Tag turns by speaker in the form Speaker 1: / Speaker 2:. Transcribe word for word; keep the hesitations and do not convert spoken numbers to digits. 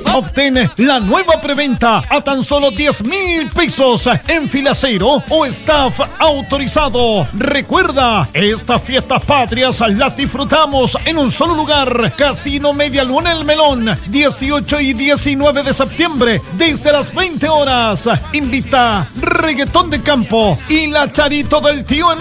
Speaker 1: Obtén la nueva preventa a tan solo diez mil pesos en Filacero o staff autorizado. Recuerda, estas fiestas patrias las disfrutamos en un solo lugar. Casino Media Luna El Melón, dieciocho y diecinueve de septiembre, desde las veinte horas. Invita Reggaetón de Campo y la Charito del Tío Emilio.